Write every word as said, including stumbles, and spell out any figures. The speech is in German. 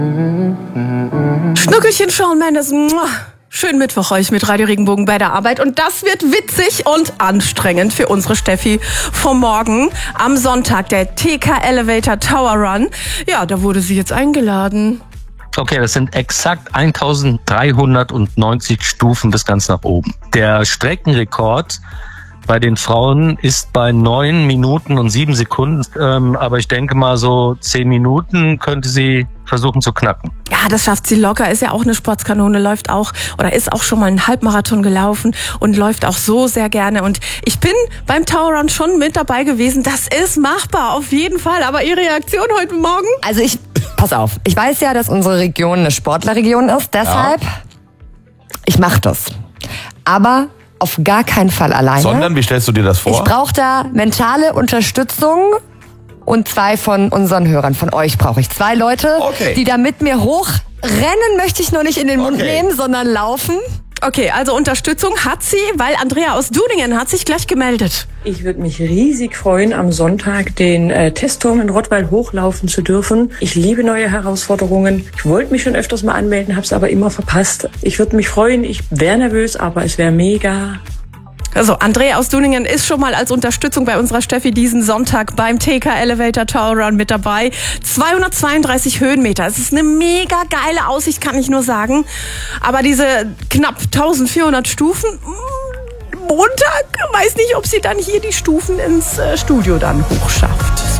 Schnuckelchen Shawn Mendes. Schönen Mittwoch euch mit Radio Regenbogen bei der Arbeit. Und das wird witzig und anstrengend für unsere Steffi vom Morgen. Am Sonntag der T K Elevator Tower Run. Ja, da wurde sie jetzt eingeladen. Okay, das sind exakt eintausenddreihundertneunzig Stufen bis ganz nach oben. Der Streckenrekord bei den Frauen ist bei neun Minuten und sieben Sekunden. Ähm, aber ich denke mal, so zehn Minuten könnte sie versuchen zu knacken. Ja, das schafft sie locker. Ist ja auch eine Sportskanone, läuft auch oder ist auch schon mal einen Halbmarathon gelaufen und läuft auch so sehr gerne. Und ich bin beim Tower Run schon mit dabei gewesen. Das ist machbar, auf jeden Fall. Aber Ihre Reaktion heute Morgen? Also ich, pass auf, ich weiß ja, dass unsere Region eine Sportlerregion ist. Deshalb, ja. ich mach das. Aber auf gar keinen Fall alleine. Sondern, wie stellst du dir das vor? Ich brauche da mentale Unterstützung und zwei von unseren Hörern. Von euch brauche ich zwei Leute, okay. die da mit mir hochrennen, möchte ich nur nicht in den Mund Okay. nehmen, sondern laufen. Okay, also Unterstützung hat sie, weil Andrea aus Dudingen hat sich gleich gemeldet. Ich würde mich riesig freuen, am Sonntag den äh, Testturm in Rottweil hochlaufen zu dürfen. Ich liebe neue Herausforderungen. Ich wollte mich schon öfters mal anmelden, habe es aber immer verpasst. Ich würde mich freuen, ich wäre nervös, aber es wäre mega. Also Andrea aus Dudingen ist schon mal als Unterstützung bei unserer Steffi diesen Sonntag beim T K Elevator Tower Run mit dabei. zweihundertzweiunddreißig Höhenmeter. Es ist eine mega geile Aussicht, kann ich nur sagen. Aber diese knapp eintausendvierhundert Stufen, Montag, weiß nicht, ob sie dann hier die Stufen ins Studio dann hochschafft.